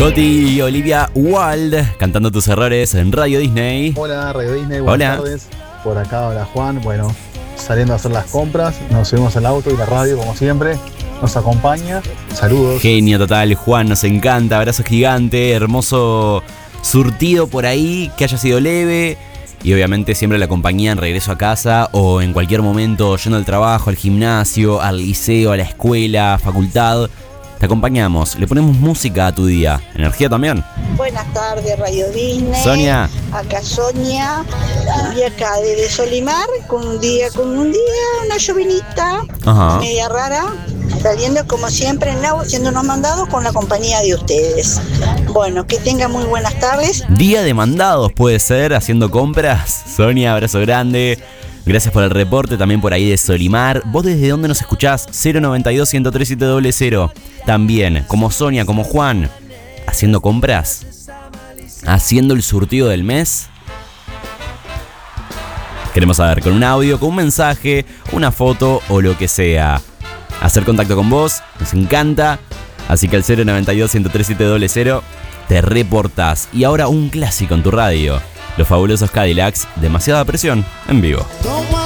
Coti y Olivia Wilde cantando tus errores en Radio Disney. Hola, Radio Disney, buenas tardes. Por acá, hola Juan. Bueno, saliendo a hacer las compras, nos subimos al auto y la radio, como siempre, nos acompaña. Saludos. Genio total, Juan, nos encanta. Abrazo gigante, hermoso surtido por ahí, que haya sido leve. Y obviamente siempre la compañía en regreso a casa o en cualquier momento yendo al trabajo, al gimnasio, al liceo, a la escuela, facultad. Te acompañamos, le ponemos música a tu día. Energía también. Buenas tardes, Radio Disney. Sonia. Acá Sonia. Y acá desde Solimar, con un día, una llovinita media rara. Saliendo como siempre en Nau, haciendo unos mandados con la compañía de ustedes. Bueno, que tengan muy buenas tardes. Día de mandados puede ser, haciendo compras. Sonia, abrazo grande. Gracias por el reporte, también por ahí de Solimar. ¿Vos desde dónde nos escuchás? 092-103-700. También, como Sonia, como Juan, haciendo compras, haciendo el surtido del mes. Queremos saber, con un audio, con un mensaje, una foto o lo que sea. Hacer contacto con vos, nos encanta. Así que al 092-103-700 te reportás. Y ahora un clásico en tu radio. Los fabulosos Cadillacs, demasiada presión, en vivo.